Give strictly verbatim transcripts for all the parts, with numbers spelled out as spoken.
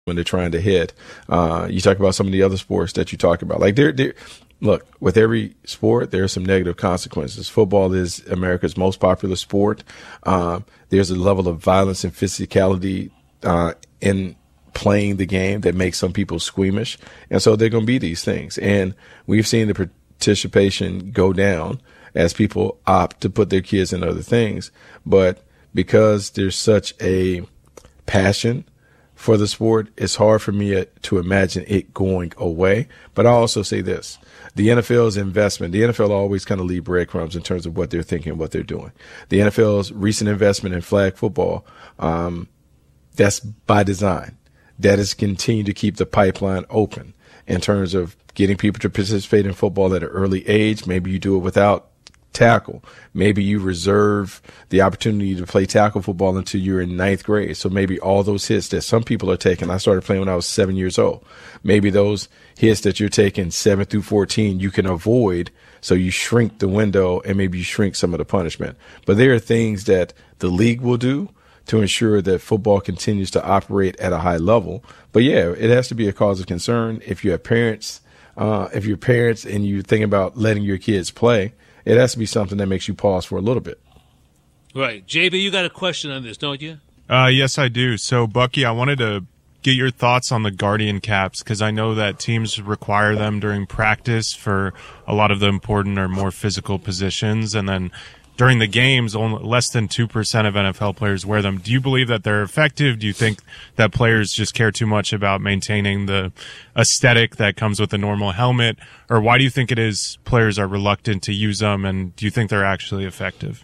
when they're trying to hit. Uh, you talk about some of the other sports that you talk about. Like, they're, they're, look, with every sport, there are some negative consequences. Football is America's most popular sport. Uh, there's a level of violence and physicality uh, in playing the game that makes some people squeamish. And so there are going to be these things. And we've seen the participation go down as people opt to put their kids in other things. But because there's such a passion for the sport, it's hard for me to imagine it going away. But I also say this, the N F L's investment, the N F L always kind of leave breadcrumbs in terms of what they're thinking, what they're doing. The N F L's recent investment in flag football, um, that's by design. That is continue to keep the pipeline open in terms of getting people to participate in football at an early age. Maybe you do it without tackle. Maybe you reserve the opportunity to play tackle football until you're in ninth grade. So maybe all those hits that some people are taking, I started playing when I was seven years old. Maybe those hits that you're taking seven through fourteen, you can avoid. So you shrink the window and maybe you shrink some of the punishment. But there are things that the league will do to ensure that football continues to operate at a high level. But yeah, it has to be a cause of concern. If you have parents, uh, if you're parents and you think about letting your kids play, it has to be something that makes you pause for a little bit. Right. J B, you got a question on this, don't you? Uh, yes, I do. So, Bucky, I wanted to get your thoughts on the Guardian caps, because I know that teams require them during practice for a lot of the important or more physical positions, and then during the games, only less than two percent of N F L players wear them. Do you believe that they're effective? Do you think that players just care too much about maintaining the aesthetic that comes with a normal helmet? Or why do you think it is players are reluctant to use them, and do you think they're actually effective?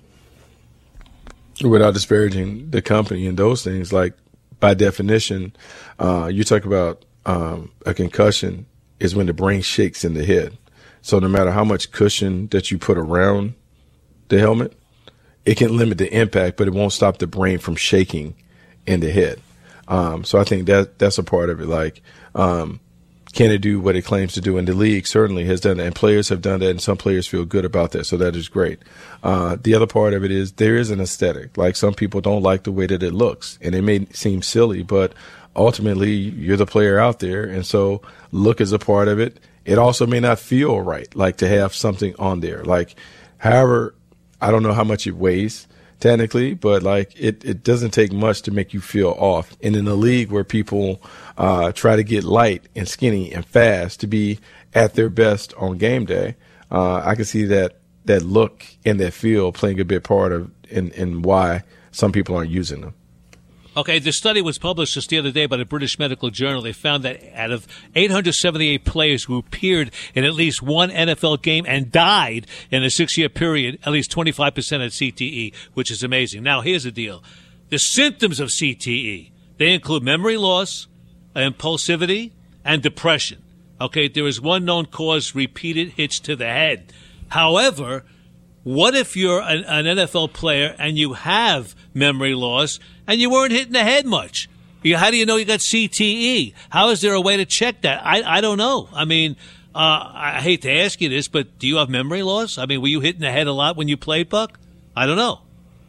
Without disparaging the company and those things, like, by definition, uh, you talk about um, a concussion is when the brain shakes in the head. So no matter how much cushion that you put around the helmet, it can limit the impact, but it won't stop the brain from shaking in the head. Um, so I think that that's a part of it. Like, um, can it do what it claims to do? And the league certainly has done that, and players have done that, and some players feel good about that. So that is great. Uh, the other part of it is there is an aesthetic. Like, some people don't like the way that it looks, and it may seem silly, but ultimately you're the player out there. And so look is a part of it. It also may not feel right, like, to have something on there. Like, however, I don't know how much it weighs technically, but like it, it doesn't take much to make you feel off. And in a league where people uh, try to get light and skinny and fast to be at their best on game day, uh, I can see that that look and that feel playing a big part of in, in why some people aren't using them. Okay, the study was published just the other day by the British Medical Journal. They found that out of eight hundred seventy-eight players who appeared in at least one N F L game and died in a six-year period, at least twenty-five percent had C T E, which is amazing. Now, here's the deal. The symptoms of C T E, they include memory loss, impulsivity, and depression. Okay, there is one known cause, repeated hits to the head. However, what if you're an, an N F L player and you have memory loss and you weren't hitting the head much? You, how do you know you got C T E? How is there a way to check that? I, I don't know. I mean, uh, I hate to ask you this, but do you have memory loss? I mean, were you hitting the head a lot when you played, Buck? I don't know.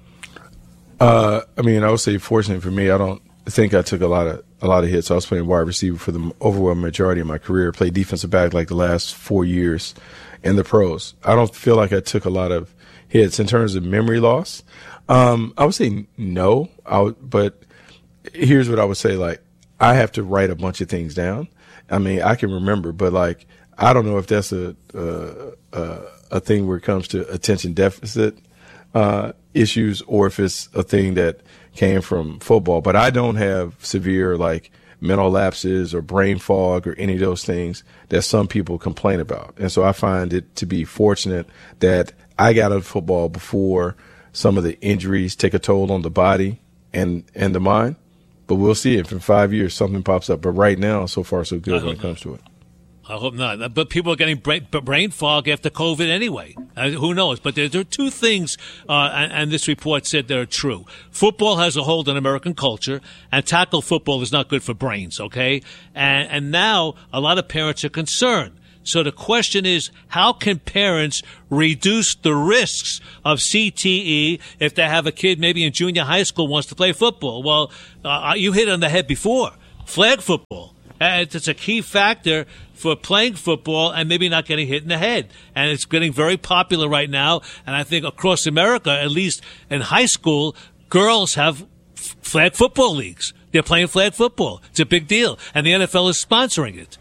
Uh, I mean, I would say, fortunately for me, I don't think I took a lot of a lot of hits. I was playing wide receiver for the overwhelming majority of my career. Played defensive back like the last four years in the pros. I don't feel like I took a lot of hits. In terms of memory loss, um, I would say no. I would, but here's what I would say. Like, I have to write a bunch of things down. I mean, I can remember, but like, I don't know if that's a a, a, a thing where it comes to attention deficit uh, issues, or if it's a thing that came from football. But I don't have severe like mental lapses or brain fog or any of those things that some people complain about. And so I find it to be fortunate that I got out of football before some of the injuries take a toll on the body and, and the mind. But we'll see if in five years something pops up. But right now, so far, so good when it comes to it. I hope not. But people are getting brain, brain fog after COVID anyway. Uh, who knows? But there, there are two things, uh, and, and this report said they're true. Football has a hold on American culture, and tackle football is not good for brains, okay? And, and now a lot of parents are concerned. So the question is, how can parents reduce the risks of C T E if they have a kid maybe in junior high school wants to play football? Well, uh, you hit on the head before. flag football. Uh, it's a key factor for playing football and maybe not getting hit in the head. And it's getting very popular right now. And I think across America, at least in high school, girls have f- flag football leagues. They're playing flag football. It's a big deal. And the N F L is sponsoring it.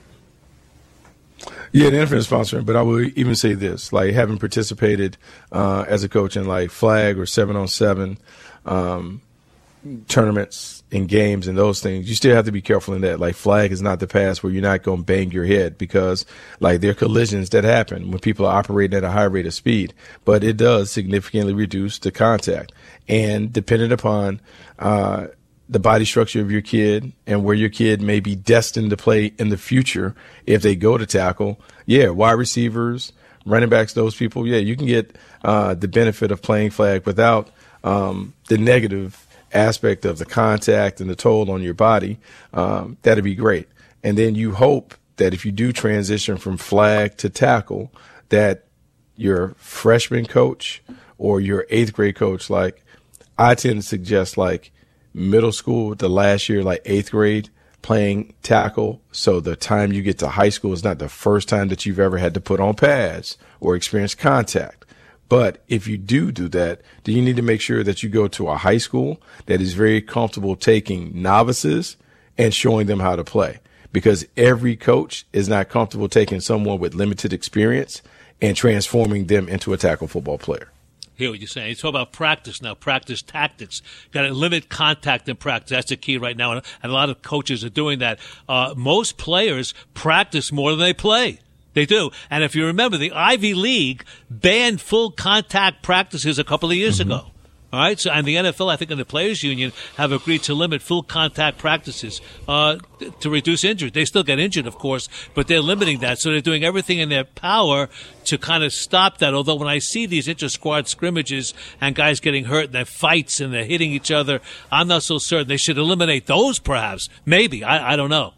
Yeah, the N F L is sponsoring, but I would even say this, like having participated uh, as a coach in like flag or seven on seven um, tournaments and games and those things, you still have to be careful in that. Like flag is not the pass where you're not going to bang your head, because like there are collisions that happen when people are operating at a high rate of speed, but it does significantly reduce the contact. And depending upon uh, the body structure of your kid and where your kid may be destined to play in the future, if they go to tackle, yeah, wide receivers, running backs, those people, yeah, you can get uh, the benefit of playing flag without um, the negative aspect of the contact and the toll on your body. Um, that'd be great. And then you hope that if you do transition from flag to tackle, that your freshman coach or your eighth grade coach, like I tend to suggest like middle school, the last year, like eighth grade, playing tackle. So the time you get to high school is not the first time that you've ever had to put on pads or experience contact. But if you do do that, then you need to make sure that you go to a high school that is very comfortable taking novices and showing them how to play, because every coach is not comfortable taking someone with limited experience and transforming them into a tackle football player. Hear what you're saying. You talk about practice now, practice tactics. Got to limit contact in practice. That's the key right now, and a lot of coaches are doing that. Uh, most players practice more than they play. They do. And if you remember, the Ivy League banned full contact practices a couple of years mm-hmm. ago. All right. So, and the N F L, I think, and the Players Union have agreed to limit full contact practices uh, to reduce injury. They still get injured, of course, but they're limiting that. So they're doing everything in their power to kind of stop that. Although when I see these inter-squad scrimmages and guys getting hurt and their fights and they're hitting each other, I'm not so certain. They should eliminate those, perhaps. Maybe. I, I don't know.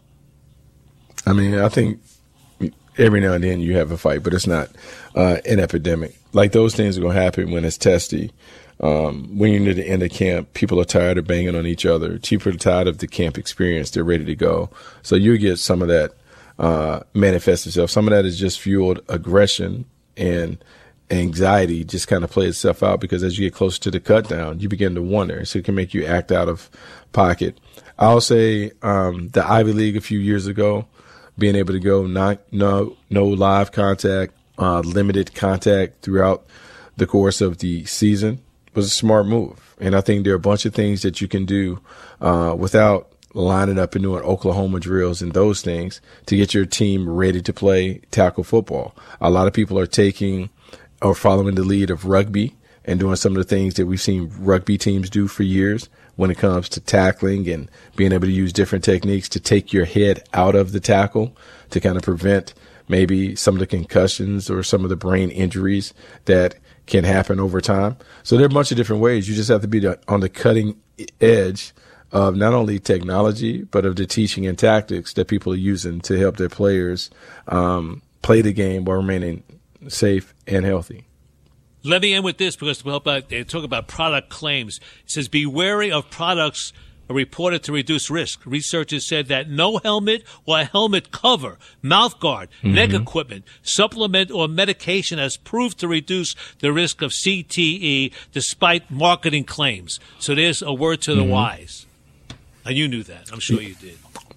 I mean, I think every now and then you have a fight, but it's not uh, an epidemic. Like those things are going to happen when it's testy. Um, when you're near the end of camp, people are tired of banging on each other. People are tired of the camp experience. They're ready to go. So you get some of that uh, manifest itself. Some of that is just fueled aggression and anxiety just kind of play itself out, because as you get closer to the cut down, you begin to wonder. So it can make you act out of pocket. I'll say um, the Ivy League a few years ago, being able to go not, no no live contact, uh, limited contact throughout the course of the season was a smart move. And I think there are a bunch of things that you can do uh, without lining up and doing Oklahoma drills and those things to get your team ready to play tackle football. A lot of people are taking or following the lead of rugby and doing some of the things that we've seen rugby teams do for years when it comes to tackling and being able to use different techniques to take your head out of the tackle to kind of prevent maybe some of the concussions or some of the brain injuries that can happen over time. So there are a bunch of different ways. You just have to be on the cutting edge of not only technology, but of the teaching and tactics that people are using to help their players um, play the game while remaining safe and healthy. Let me end with this, because we'll help out, they talk about product claims. It says, be wary of products reported to reduce risk. Researchers said that no helmet or a helmet cover, mouth guard, mm-hmm. neck equipment, supplement, or medication has proved to reduce the risk of C T E despite marketing claims. So there's a word to the mm-hmm. wise. And you knew that. I'm sure you did.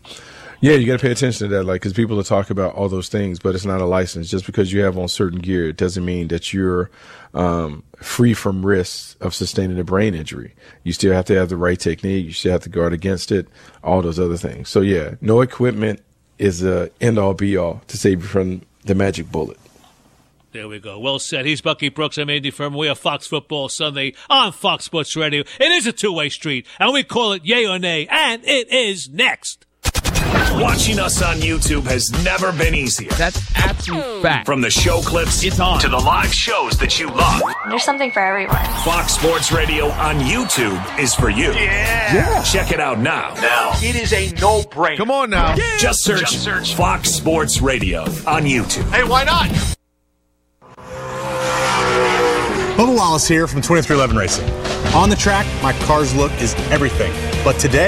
Yeah, you got to pay attention to that, like, because people will talk about all those things, but it's not a license. Just because you have on certain gear, it doesn't mean that you're um, free from risks of sustaining a brain injury. You still have to have the right technique. You still have to guard against it, all those other things. So, yeah, no equipment is a end-all, be-all to save you from the magic bullet. There we go. Well said. He's Bucky Brooks. I'm Andy Furman. We are Fox Football Sunday on Fox Sports Radio. It is a two-way street, and we call it yay or nay, and it is next. Watching us on YouTube has never been easier. That's absolute fact. From the show clips it's on. to the live shows that you love. There's something for everyone. Fox Sports Radio on YouTube is for you. Yeah. yeah. Check it out now. Now. It is a no-brainer. Come on now. Yeah. Just search, Just search Fox Sports Radio on YouTube. Hey, why not? Bubba Wallace here from twenty-three eleven Racing. On the track, my car's look is everything. But today,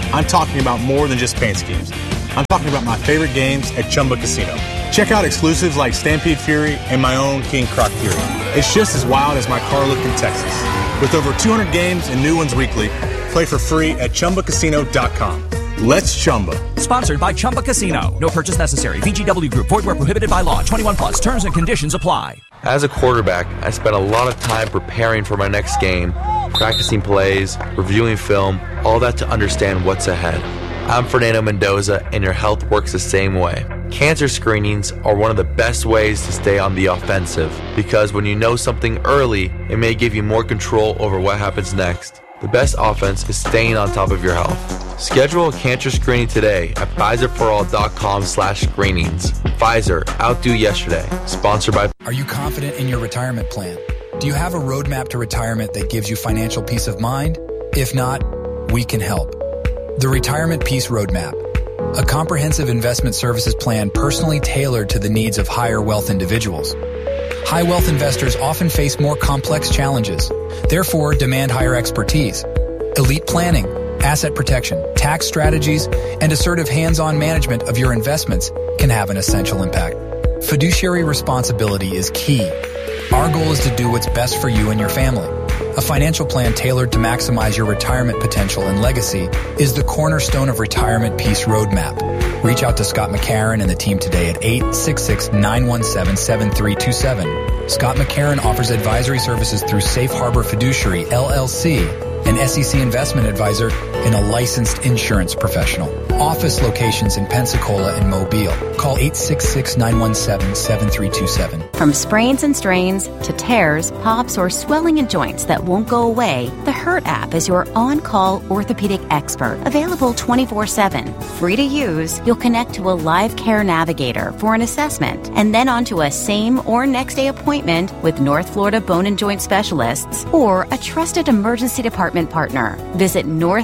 I'm talking about more than just paint schemes. I'm talking about my favorite games at Chumba Casino. Check out exclusives like Stampede Fury and my own King Croc Fury. It's just as wild as my car look in Texas. With over two hundred games and new ones weekly, play for free at Chumba Casino dot com. Let's Chumba. Sponsored by Chumba Casino. No purchase necessary. V G W Group. Void where prohibited by law. twenty-one plus. Terms and conditions apply. As a quarterback, I spent a lot of time preparing for my next game, practicing plays, reviewing film, all that to understand what's ahead. I'm Fernando Mendoza, and your health works the same way. Cancer screenings are one of the best ways to stay on the offensive, because when you know something early, it may give you more control over what happens next. The best offense is staying on top of your health. Schedule a cancer screening today at Pfizer for all dot com slash screenings. Pfizer, outdo yesterday. Sponsored by... Are you confident in your retirement plan? Do you have a roadmap to retirement that gives you financial peace of mind? If not, we can help. The Retirement Peace Roadmap, a comprehensive investment services plan personally tailored to the needs of higher wealth individuals. High wealth investors often face more complex challenges, therefore demand higher expertise. Elite planning, asset protection, tax strategies, and assertive hands-on management of your investments can have an essential impact. Fiduciary responsibility is key. Our goal is to do what's best for you and your family. A financial plan tailored to maximize your retirement potential and legacy is the cornerstone of Retirement Peace Roadmap. Reach out to Scott McCarron and the team today at eight six six, nine one seven, seven three two seven. Scott McCarron offers advisory services through Safe Harbor Fiduciary, L L C, an S E C investment advisor and a licensed insurance professional. Office locations in Pensacola and Mobile. Call eight six six, nine one seven, seven three two seven. From sprains and strains to tears, pops, or swelling in joints that won't go away, the Hurt app is your on-call orthopedic expert. Available twenty-four seven. Free to use, you'll connect to a live care navigator for an assessment and then onto a same or next day appointment with North Florida Bone and Joint Specialists or a trusted emergency department partner. Visit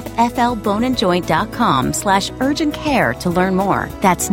northflboneandjoint.com slash urgent care to learn more. That's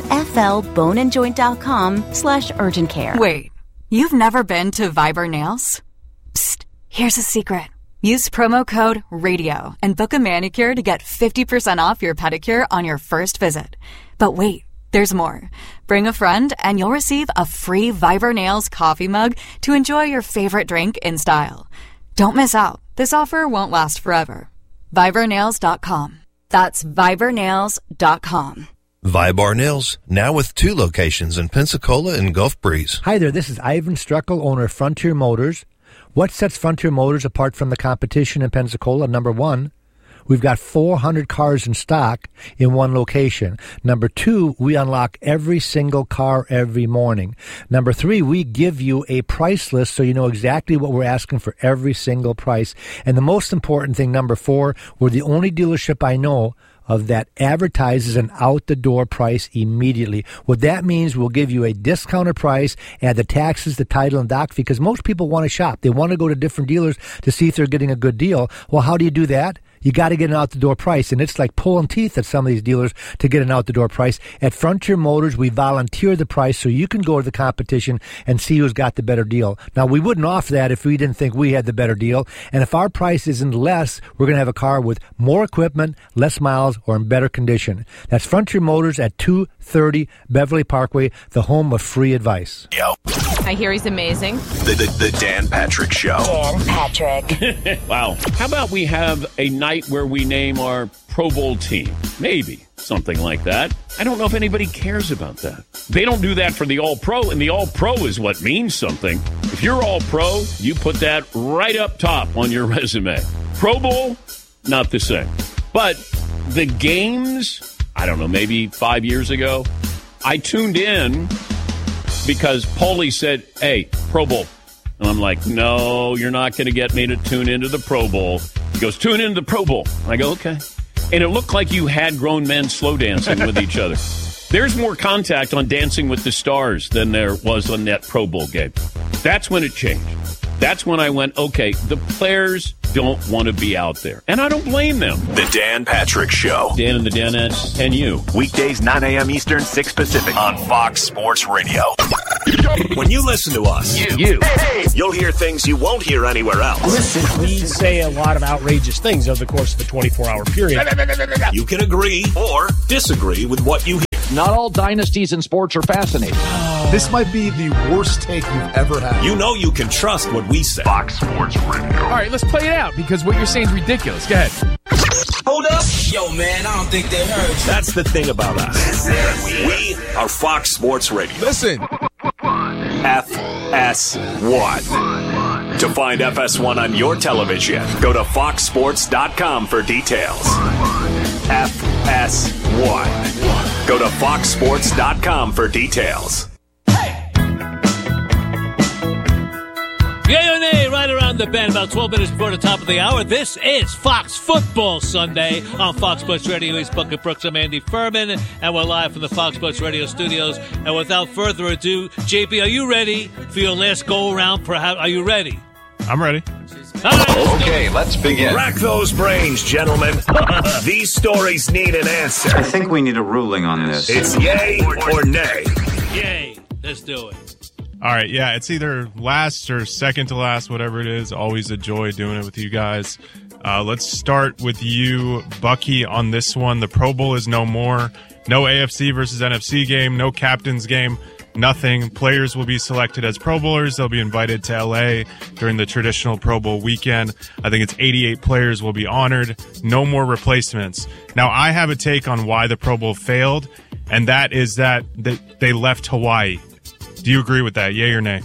northflboneandjoint.com slash urgent care. Wait, you've never been to Viber Nails? Psst, here's a secret. Use promo code RADIO and book a manicure to get fifty percent off your pedicure on your first visit. But wait, there's more. Bring a friend and you'll receive a free Viber Nails coffee mug to enjoy your favorite drink in style. Don't miss out. This offer won't last forever. Viber Nails dot com. That's Viber Nails dot com. Vibar Nails, now with two locations in Pensacola and Gulf Breeze. Hi there, this is Ivan Struckel, owner of Frontier Motors. What sets Frontier Motors apart from the competition in Pensacola? Number one, we've got four hundred cars in stock in one location. Number two, we unlock every single car every morning. Number three, we give you a price list so you know exactly what we're asking for every single price. And the most important thing, number four, we're the only dealership I know of that advertises an out-the-door price immediately. What that means, we'll give you a discounted price, add the taxes, the title, and doc fee, because most people want to shop. They want to go to different dealers to see if they're getting a good deal. Well, how do you do that? You got to get an out-the-door price, and it's like pulling teeth at some of these dealers to get an out-the-door price. At Frontier Motors, we volunteer the price so you can go to the competition and see who's got the better deal. Now, we wouldn't offer that if we didn't think we had the better deal, and if our price isn't less, we're going to have a car with more equipment, less miles, or in better condition. That's Frontier Motors at two thirty Beverly Parkway, the home of free advice. Yo. I hear he's amazing. The, the, the Dan Patrick Show. Dan Patrick. Wow. How about we have a night where we name our Pro Bowl team? Maybe. Something like that. I don't know if anybody cares about that. They don't do that for the All-Pro, and the All-Pro is what means something. If you're All-Pro, you put that right up top on your resume. Pro Bowl, not the same. But the games, I don't know, maybe five years ago, I tuned in because Paulie said, hey, Pro Bowl. And I'm like, no, you're not going to get me to tune into the Pro Bowl. He goes, tune into the Pro Bowl. And I go, okay. And it looked like you had grown men slow dancing with each other. There's more contact on Dancing with the Stars than there was on that Pro Bowl game. That's when it changed. That's when I went, okay, the players don't want to be out there. And I don't blame them. The Dan Patrick Show. Dan and the Danettes and you. Weekdays, nine a.m. Eastern, six Pacific on Fox Sports Radio. When you listen to us, you, you, you'll hear things you won't hear anywhere else. Listen, we say a lot of outrageous things over the course of a twenty-four hour period. You can agree or disagree with what you hear. Not all dynasties in sports are fascinating. This might be the worst take you've ever had. You know you can trust what we say. Fox Sports Radio. All right, let's play it out because what you're saying is ridiculous. Go ahead. Hold up. Yo, man, I don't think they heard you. That's the thing about us. We are Fox Sports Radio. Listen. F S one. To find F S one on your television, go to fox sports dot com for details. F S one. Go to fox sports dot com for details. Yay or nay, right around the bend, about twelve minutes before the top of the hour. This is Fox Football Sunday on Fox Sports Radio. He's Bucket Brooks. I'm Andy Furman, and we're live from the Fox Sports Radio studios. And without further ado, J B, are you ready for your last go-around? Perhaps, are you ready? I'm ready. Right, okay, let's begin. Rack those brains, gentlemen. These stories need an answer. I think we need a ruling on this. It's yay or nay. Yay. Let's do it. All right, yeah, it's either last or second to last, whatever it is. Always a joy doing it with you guys. Uh, let's start with you, Bucky, on this one. The Pro Bowl is no more. No A F C versus N F C game. No captain's game. Nothing. Players will be selected as Pro Bowlers. They'll be invited to L A during the traditional Pro Bowl weekend. I think it's eighty-eight players will be honored. No more replacements. Now, I have a take on why the Pro Bowl failed, and that is that they left Hawaii. Do you agree with that? Yay or nay?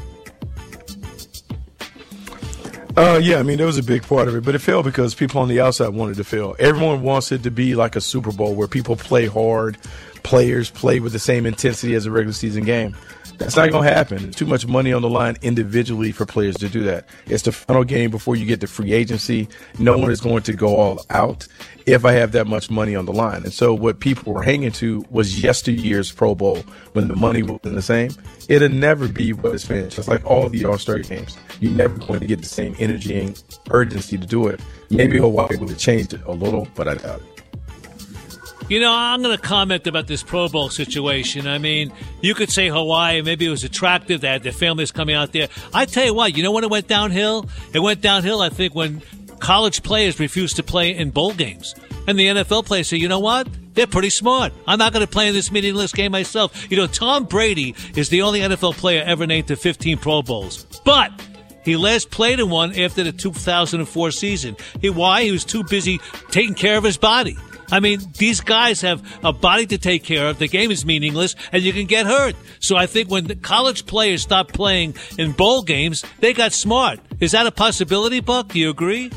Uh, yeah, I mean, there was a big part of it, but it failed because people on the outside wanted to fail. Everyone wants it to be like a Super Bowl where people play hard, players play with the same intensity as a regular season game. That's not going to happen. There's too much money on the line individually for players to do that. It's the final game before you get to free agency. No one is going to go all out if I have that much money on the line. And so what people were hanging to was yesteryear's Pro Bowl when the money wasn't the same. It'll never be what it's been, just like all the All-Star games. You're never going to get the same energy and urgency to do it. Maybe Hawaii would have changed it a little, but I doubt it. You know, I'm going to comment about this Pro Bowl situation. I mean, you could say Hawaii, maybe it was attractive. They had their families coming out there. I tell you what, you know when it went downhill? It went downhill, I think, when college players refused to play in bowl games. And the N F L players say, you know what? They're pretty smart. I'm not going to play in this meaningless game myself. You know, Tom Brady is the only N F L player ever named to fifteen Pro Bowls. But he last played in one after the two thousand four season. He, why? He was too busy taking care of his body. I mean, these guys have a body to take care of. The game is meaningless, and you can get hurt. So I think when the college players stopped playing in bowl games, they got smart. Is that a possibility, Buck? Do you agree?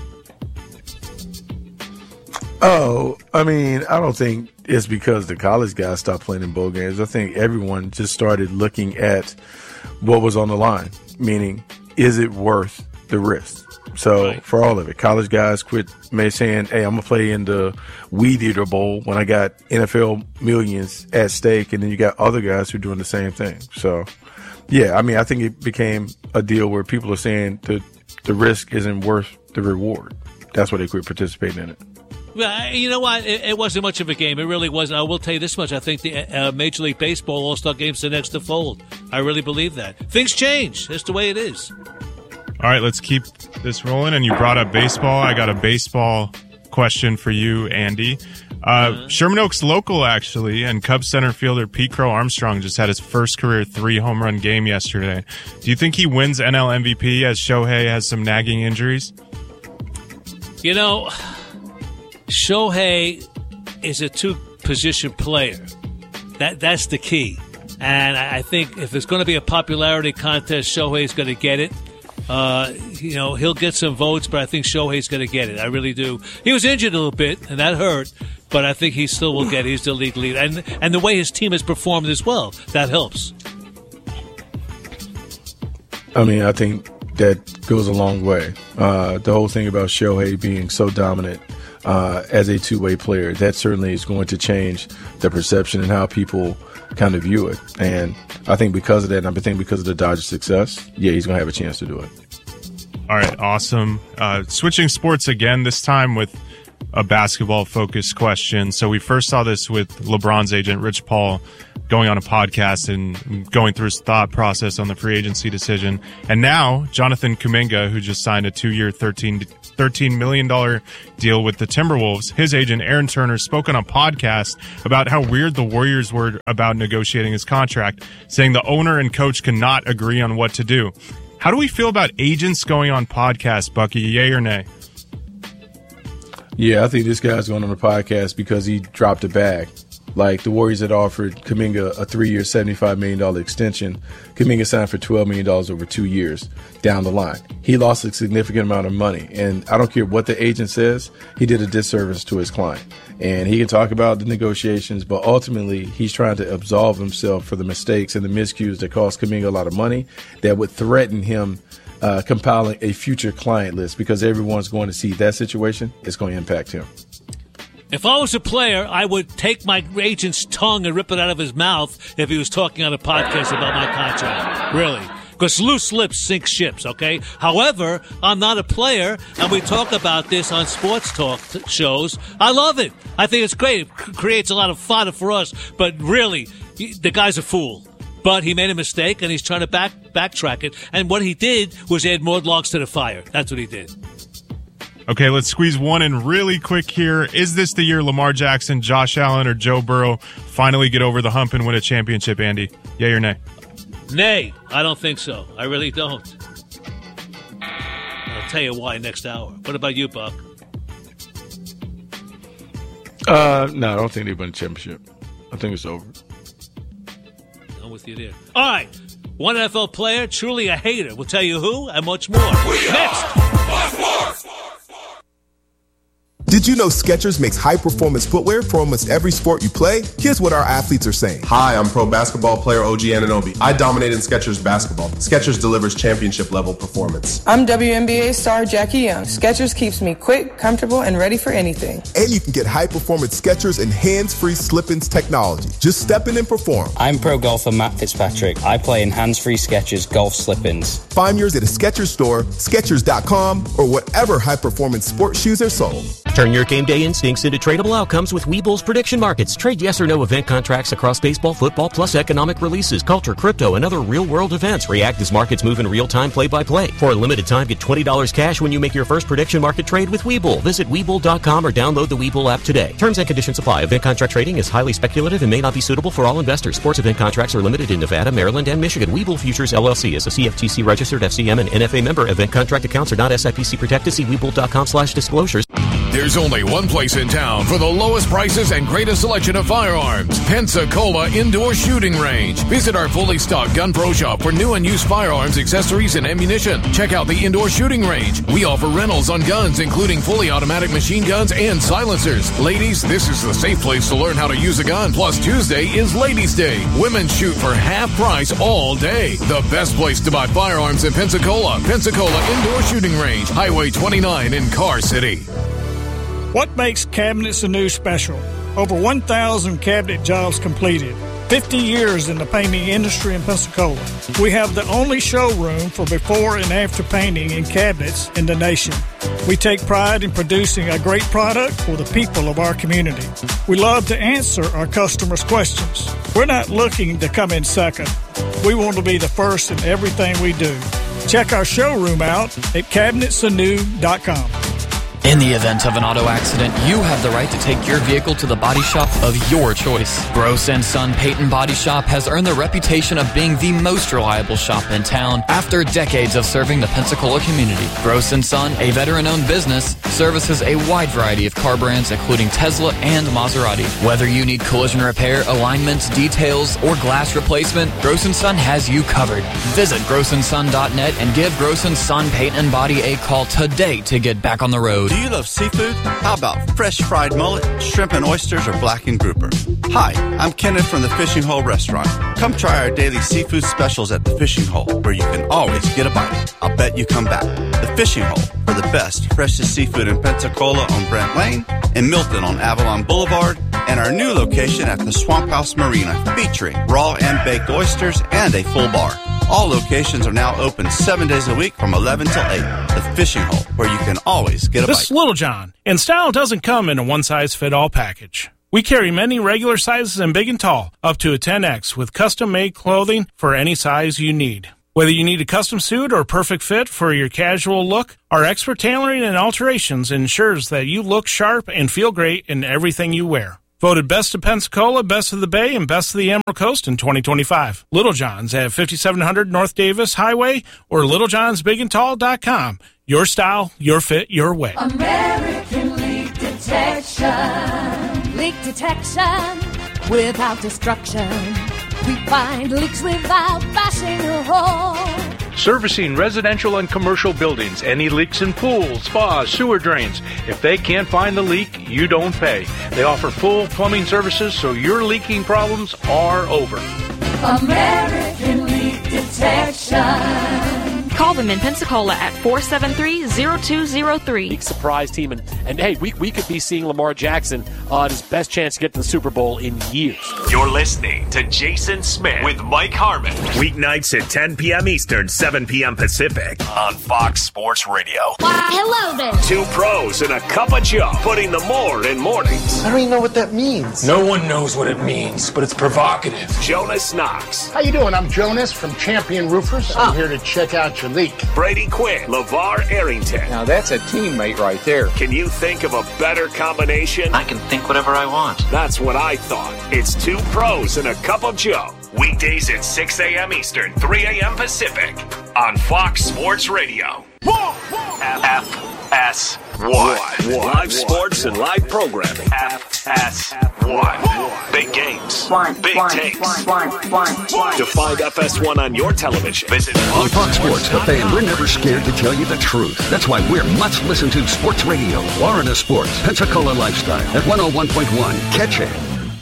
Oh, I mean, I don't think it's because the college guys stopped playing in bowl games. I think everyone just started looking at what was on the line, meaning, is it worth the risk? So right. For all of it, college guys quit may saying, hey, I'm going to play in the Weed Eater Bowl when I got N F L millions at stake. And then you got other guys who are doing the same thing. So, yeah, I mean, I think it became a deal where people are saying the, the risk isn't worth the reward. That's why they quit participating in it. Well, you know what? It, it wasn't much of a game. It really wasn't. I will tell you this much. I think the uh, Major League Baseball All-Star Game's the next to fold. I really believe that. Things change. That's the way it is. All right, let's keep this rolling. And you brought up baseball. I got a baseball question for you, Andy. Uh, uh-huh. Sherman Oaks local, actually, and Cubs center fielder Pete Crow Armstrong just had his first career three-home run game yesterday. Do you think he wins N L M V P as Shohei has some nagging injuries? You know, Shohei is a two-position player. That That's the key. And I think if it's going to be a popularity contest, Shohei's going to get it. Uh, you know, he'll get some votes, but I think Shohei's going to get it. I really do. He was injured a little bit, and that hurt, but I think he still will get it. He's the league leader. And, and the way his team has performed as well, that helps. I mean, I think that goes a long way. Uh, the whole thing about Shohei being so dominant uh, as a two-way player, that certainly is going to change the perception and how people kind of view it. And I think because of that, and I think because of the Dodgers' success, yeah, he's going to have a chance to do it. All right, awesome. Uh, switching sports again, this time with a basketball-focused question. So we first saw this with LeBron's agent, Rich Paul, going on a podcast and going through his thought process on the free agency decision. And now Jonathan Kuminga, who just signed a two-year, thirteen, thirteen million dollars deal with the Timberwolves, his agent Aaron Turner spoke on a podcast about how weird the Warriors were about negotiating his contract, saying the owner and coach cannot agree on what to do. How do we feel about agents going on podcasts, Bucky? Yay or nay? Yeah, I think this guy's going on the podcast because he dropped a bag. Like, the Warriors had offered Kuminga a three-year, seventy-five million dollars extension. Kuminga signed for twelve million dollars over two years down the line. He lost a significant amount of money. And I don't care what the agent says, he did a disservice to his client. And he can talk about the negotiations, but ultimately he's trying to absolve himself for the mistakes and the miscues that cost Kuminga a lot of money that would threaten him uh, compiling a future client list, because everyone's going to see that situation. It's going to impact him. If I was a player, I would take my agent's tongue and rip it out of his mouth if he was talking on a podcast about my contract. Really. Because loose lips sink ships, okay? However, I'm not a player, and we talk about this on sports talk t- shows. I love it. I think it's great. It c- creates a lot of fodder for us. But really, he, the guy's a fool. But he made a mistake, and he's trying to back backtrack it. And what he did was add more logs to the fire. That's what he did. Okay, let's squeeze one in really quick here. Is this the year Lamar Jackson, Josh Allen, or Joe Burrow finally get over the hump and win a championship, Andy? Yay or nay? Nay, I don't think so. I really don't. I'll tell you why next hour. What about you, Buck? Uh, no, I don't think they win a championship. I think it's over. I'm with you there. All right. One N F L player, truly a hater. We'll tell you who and much more. We next. Did you know Skechers makes high-performance footwear for almost every sport you play? Here's what our athletes are saying. Hi, I'm pro basketball player O G Anunoby. I dominate in Skechers basketball. Skechers delivers championship-level performance. I'm W N B A star Jackie Young. Skechers keeps me quick, comfortable, and ready for anything. And you can get high-performance Skechers and hands-free slip-ins technology. Just step in and perform. I'm pro golfer Matt Fitzpatrick. I play in hands-free Skechers golf slip-ins. Find yours at a Skechers store, Skechers dot com, or whatever high-performance sports shoes are sold. Turn your game day instincts into tradable outcomes with Webull's prediction markets. Trade yes or no event contracts across baseball, football, plus economic releases, culture, crypto, and other real-world events. React as markets move in real time, play-by-play. For a limited time, get twenty dollars cash when you make your first prediction market trade with Webull. Visit Webull dot com or download the Webull app today. Terms and conditions apply. Event contract trading is highly speculative and may not be suitable for all investors. Sports event contracts are limited in Nevada, Maryland, and Michigan. Webull Futures, L L C is a C F T C registered F C M and N F A member. Event contract accounts are not S I P C protected. See Webull dot com slash disclosures. There's only one place in town for the lowest prices and greatest selection of firearms. Pensacola Indoor Shooting Range. Visit our fully stocked Gun Pro shop for new and used firearms, accessories, and ammunition. Check out the Indoor Shooting Range. We offer rentals on guns, including fully automatic machine guns and silencers. Ladies, this is the safe place to learn how to use a gun. Plus, Tuesday is Ladies' Day. Women shoot for half price all day. The best place to buy firearms in Pensacola. Pensacola Indoor Shooting Range. Highway twenty-nine in Car City. What makes Cabinets Anew special? Over one thousand cabinet jobs completed. fifty years in the painting industry in Pensacola. We have the only showroom for before and after painting and cabinets in the nation. We take pride in producing a great product for the people of our community. We love to answer our customers' questions. We're not looking to come in second. We want to be the first in everything we do. Check our showroom out at cabinets anew dot com. In the event of an auto accident, you have the right to take your vehicle to the body shop of your choice. Gross and Son Payton Body Shop has earned the reputation of being the most reliable shop in town after decades of serving the Pensacola community. Gross and Son, a veteran-owned business, services a wide variety of car brands including Tesla and Maserati. Whether you need collision repair, alignments, details, or glass replacement, Gross and Son has you covered. Visit gross and son dot net and give Gross and Son Payton Body a call today to get back on the road. Do you love seafood? How about fresh fried mullet, shrimp and oysters, or blackened grouper? Hi, I'm Kenneth from the Fishing Hole Restaurant. Come try our daily seafood specials at the Fishing Hole, where you can always get a bite. I'll bet you come back. The Fishing Hole, for the best, freshest seafood in Pensacola on Brent Lane, in Milton on Avalon Boulevard, and our new location at the Swamp House Marina, featuring raw and baked oysters and a full bar. All locations are now open seven days a week from eleven till eight. The Fishing Hole, where you can always get a this bite. This is Little John, and style doesn't come in a one-size-fit-all package. We carry many regular sizes and big and tall, up to a ten X, with custom-made clothing for any size you need. Whether you need a custom suit or perfect fit for your casual look, our expert tailoring and alterations ensures that you look sharp and feel great in everything you wear. Voted Best of Pensacola, Best of the Bay, and Best of the Emerald Coast in twenty twenty-five. Little John's at fifty-seven hundred North Davis Highway or little johns big and tall dot com. Your style, your fit, your way. American Leak Detection. Leak detection without destruction. We find leaks without bashing a hole. Servicing residential and commercial buildings. Any leaks in pools, spas, sewer drains. If they can't find the leak, you don't pay. They offer full plumbing services, so your leaking problems are over. American Leak Detection. Call them in Pensacola at four seven three, zero two zero three. Big surprise team. And, and hey, we, we could be seeing Lamar Jackson on his best chance to get to the Super Bowl in years. You're listening to Jason Smith with Mike Harmon. Weeknights at ten p.m. Eastern, seven p.m. Pacific on Fox Sports Radio. Why, hello there. Two pros and a cup of Joe, putting the more in mornings. I don't even know what that means. No one knows what it means, but it's provocative. Jonas Knox. How you doing? I'm Jonas from Champion Roofers. I'm oh. here to check out your leak. Brady Quinn, LeVar Arrington. Now that's a teammate right there. Can you think of a better combination? I can think whatever I want. That's what I thought. It's two pros and a cup of Joe. Weekdays at six a.m. Eastern, three a.m. Pacific on Fox Sports Radio. F S one. Live sports and live programming. F S one. Big games. Big takes. To find F S one on your television, visit on Fox Sports, the fan. We're never scared to tell you the truth. That's why we're much listened to sports radio. Florida Sports, Pensacola Lifestyle at one oh one point one. Catch it.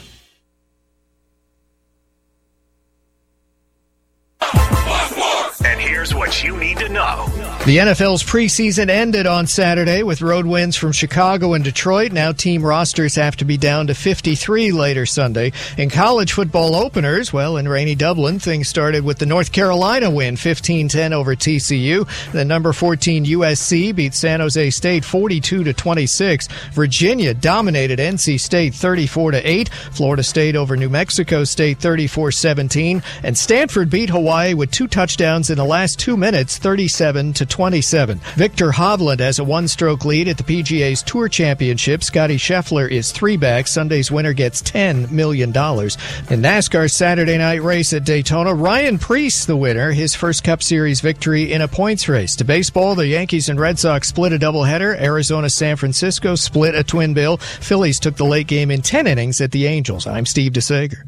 And here's what you need to know. The N F L's preseason ended on Saturday with road wins from Chicago and Detroit. Now team rosters have to be down to fifty-three later Sunday. In college football openers, well, in rainy Dublin, things started with the North Carolina win, fifteen ten over T C U. The number fourteen U S C beat San Jose State forty-two to twenty-six. Virginia dominated N C State thirty-four to eight. Florida State over New Mexico State thirty-four seventeen. And Stanford beat Hawaii with two touchdowns in the last two minutes, thirty-seven to twenty-seven. Victor Hovland has a one-stroke lead at the P G A's Tour Championship. Scotty Scheffler is three back. Sunday's winner gets ten million dollars. In NASCAR's Saturday night race at Daytona, Ryan Preece the winner, his first Cup Series victory in a points race. To baseball, the Yankees and Red Sox split a doubleheader. Arizona-San Francisco split a twin bill. Phillies took the late game in ten innings at the Angels. I'm Steve DeSager.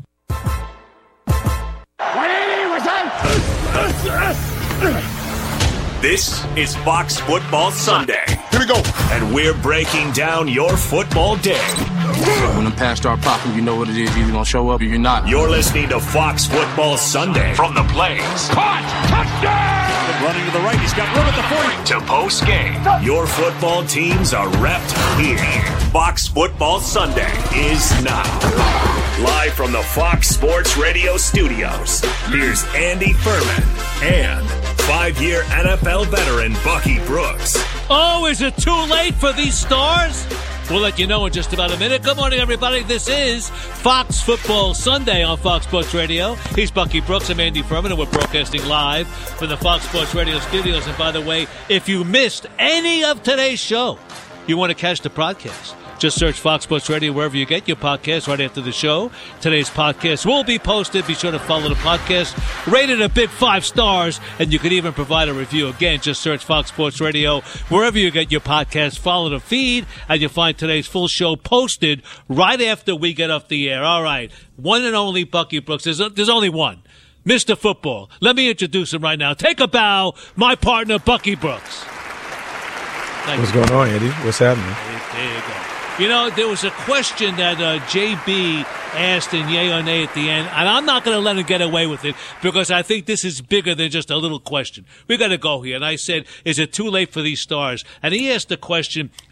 This is Fox Football Sunday. Here we go. And we're breaking down your football day. When the pass start popping, you know what it is. You're either going to show up or you're not. You're listening to Fox Football Sunday. From the plays. Caught! Touchdown! Running to the right. He's got room at the forty. To post game. Your football teams are repped here. Fox Football Sunday is now. Live from the Fox Sports Radio studios, here's Andy Furman and five-year N F L veteran Bucky Brooks. Oh, is it too late for these stars? We'll let you know in just about a minute. Good morning, everybody. This is Fox Football Sunday on Fox Sports Radio. He's Bucky Brooks. I'm Andy Furman, and we're broadcasting live from the Fox Sports Radio studios. And by the way, if you missed any of today's show, you want to catch the podcast, just search Fox Sports Radio wherever you get your podcast right after the show. Today's podcast will be posted. Be sure to follow the podcast. Rated a big five stars, and you can even provide a review. Again, just search Fox Sports Radio wherever you get your podcast. Follow the feed, and you'll find today's full show posted right after we get off the air. All right, one and only Bucky Brooks. There's, a, there's only one. Mister Football. Let me introduce him right now. Take a bow, my partner, Bucky Brooks. Thank What's you. going on, Eddie? What's happening? There you go. You know, there was a question that uh, J B asked in yay or nay at the end, and I'm not going to let him get away with it because I think this is bigger than just a little question. We got to go here. And I said, is it too late for these stars? And he asked the question,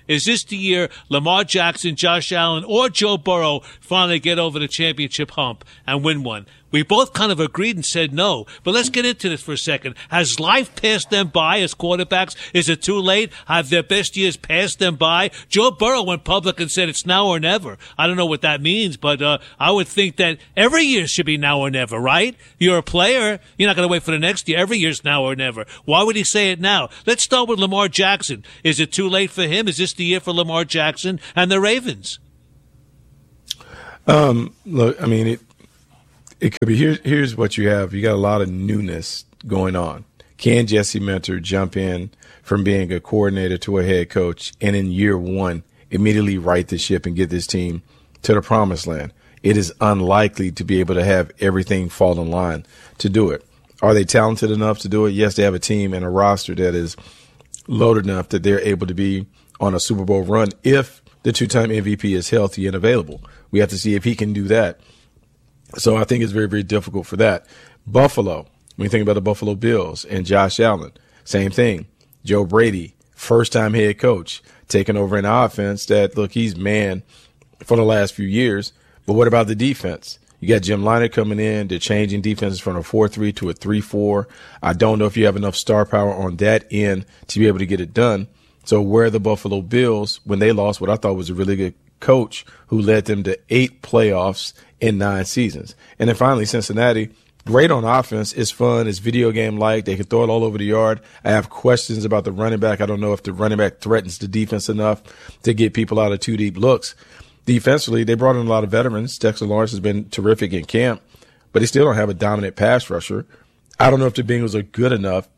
Is this the year Lamar Jackson, Josh Allen, or Joe Burrow finally get over the championship hump and win one? We both kind of agreed and said no. But let's get into this for a second. Has life passed them by as quarterbacks? Is it too late? Have their best years passed them by? Joe Burrow went public and said it's now or never. I don't know what that means, but uh, I would think that every year should be now or never, right? You're a player. You're not going to wait for the next year. Every year's now or never. Why would he say it now? Let's start with Lamar Jackson. Is it too late for him? Is this the year for Lamar Jackson and the Ravens? Um, look, I mean, it, It could be. Here's, here's what you have. You got a lot of newness going on. Can Jesse Minter jump in from being a coordinator to a head coach and in year one immediately right the ship and get this team to the promised land? It is unlikely to be able to have everything fall in line to do it. Are they talented enough to do it? Yes, they have a team and a roster that is loaded enough that they're able to be on a Super Bowl run if the two-time M V P is healthy and available. We have to see if he can do that. So I think it's very, very difficult for that. Buffalo, when you think about the Buffalo Bills and Josh Allen, same thing. Joe Brady, first-time head coach, taking over an offense that, look, he's man for the last few years. But what about the defense? You got Jim Leonard coming in. They're changing defenses from a four three to a three four. I don't know if you have enough star power on that end to be able to get it done. So where are the Buffalo Bills when they lost what I thought was a really good coach who led them to eight playoffs in nine seasons? And then finally, Cincinnati, great on offense. It's fun. It's video game-like. They can throw it all over the yard. I have questions about the running back. I don't know if the running back threatens the defense enough to get people out of two deep looks. Defensively, they brought in a lot of veterans. Dexter Lawrence has been terrific in camp, but they still don't have a dominant pass rusher. I don't know if the Bengals are good enough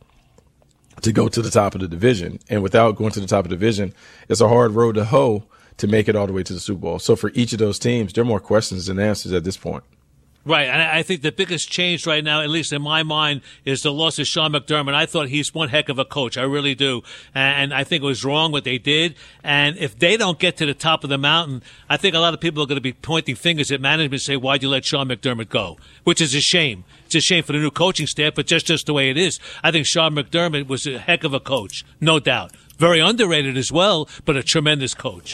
to go to the top of the division. And without going to the top of the division, it's a hard road to hoe to make it all the way to the Super Bowl. So for each of those teams, there are more questions than answers at this point. Right, and I think the biggest change right now, at least in my mind, is the loss of Sean McDermott. I thought he's one heck of a coach. I really do. And I think it was wrong what they did. And if they don't get to the top of the mountain, I think a lot of people are going to be pointing fingers at management and say, why'd you let Sean McDermott go? Which is a shame. It's a shame for the new coaching staff, but just, just the way it is. I think Sean McDermott was a heck of a coach, no doubt. Very underrated as well, but a tremendous coach.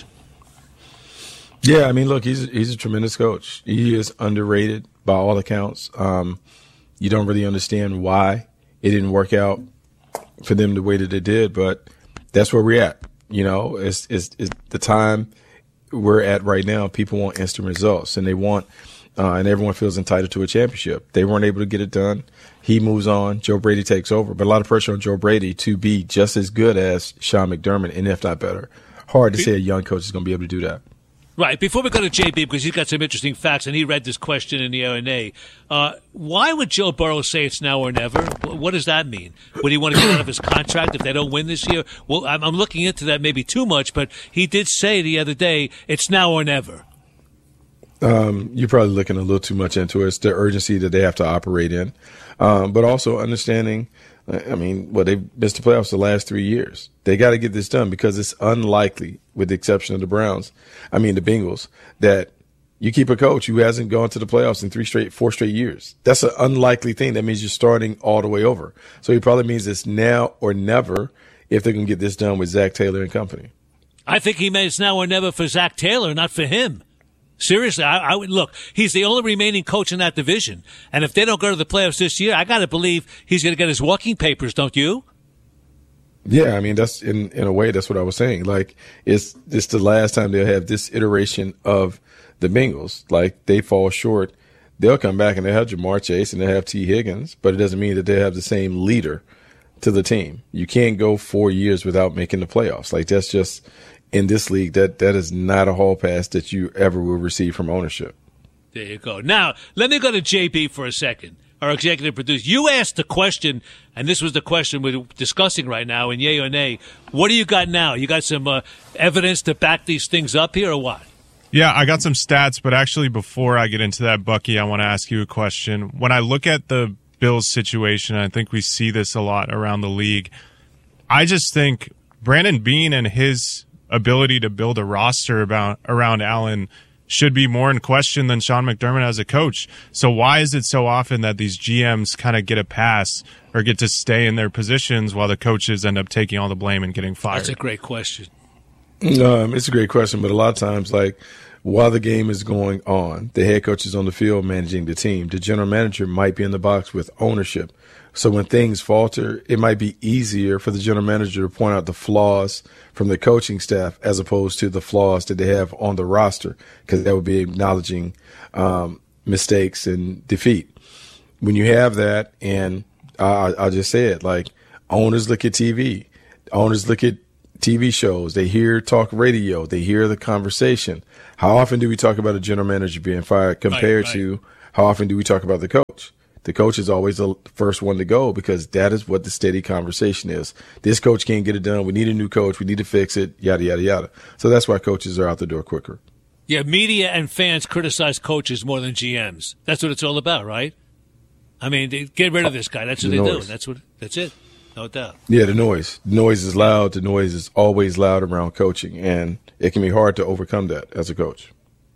Yeah, I mean, look, he's he's a tremendous coach. He is underrated by all accounts. Um, you don't really understand why it didn't work out for them the way that it did, but that's where we're at. You know, it's, it's, it's the time we're at right now. People want instant results, and they want, uh, and everyone feels entitled to a championship. They weren't able to get it done. He moves on. Joe Brady takes over, but a lot of pressure on Joe Brady to be just as good as Sean McDermott, and if not better. Hard to say a young coach is going to be able to do that. Right. Before we go to J B, because he's got some interesting facts, and he read this question in the O N A, uh, why would Joe Burrow say it's now or never? What does that mean? Would he want to get out of his contract if they don't win this year? Well, I'm, I'm looking into that maybe too much, but he did say the other day, it's now or never. Um, you're probably looking a little too much into it. It's the urgency that they have to operate in, um, but also understanding, I mean, well, they've missed the playoffs the last three years. They got to get this done because it's unlikely, with the exception of the Browns, I mean the Bengals, that you keep a coach who hasn't gone to the playoffs in three straight, four straight years. That's an unlikely thing. That means you're starting all the way over. So he probably means it's now or never if they're going to get this done with Zach Taylor and company. I think he meant it's now or never for Zach Taylor, not for him. Seriously, I, I would look. He's the only remaining coach in that division, and if they don't go to the playoffs this year, I got to believe he's going to get his walking papers. Don't you? Yeah, I mean that's in in a way that's what I was saying. Like it's it's the last time they'll have this iteration of the Bengals. Like they fall short, they'll come back and they'll have Jamar Chase and they'll have T. Higgins, but it doesn't mean that they have the same leader to the team. You can't go four years without making the playoffs. Like that's just. In this league, that, that is not a hall pass that you ever will receive from ownership. There you go. Now, let me go to J B for a second, our executive producer. You asked the question, and this was the question we're discussing right now in yay or nay. What do you got now? You got some uh, evidence to back these things up here or what? Yeah, I got some stats, but actually before I get into that, Bucky, I want to ask you a question. When I look at the Bills situation, I think we see this a lot around the league. I just think Brandon Beane and his ability to build a roster about around Allen should be more in question than Sean McDermott as a coach. So why is it so often that these G Ms kind of get a pass or get to stay in their positions while the coaches end up taking all the blame and getting fired? That's a great question. Um, it's a great question, but a lot of times, like, while the game is going on, the head coach is on the field managing the team. The general manager might be in the box with ownership. So when things falter, it might be easier for the general manager to point out the flaws from the coaching staff as opposed to the flaws that they have on the roster, because that would be acknowledging um, mistakes and defeat. When you have that, and I, I'll just say it, like, owners look at T V. Owners look at T V shows. They hear talk radio. They hear the conversation. How often do we talk about a general manager being fired compared right, right. to how often do we talk about the coach? The coach is always the first one to go because that is what the steady conversation is. This coach can't get it done. We need a new coach. We need to fix it, yada, yada, yada. So that's why coaches are out the door quicker. Yeah, media and fans criticize coaches more than G Ms. That's what it's all about, right? I mean, they get rid of this guy. That's what the they noise. do. That's what. That's it. No doubt. Yeah, the noise. The noise is loud. The noise is always loud around coaching, and it can be hard to overcome that as a coach.